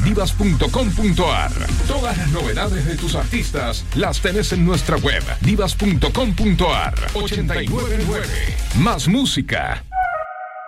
divas.com.ar. Todas las novedades de tus artistas las tenés en nuestra web, divas.com.ar. 899. Más música,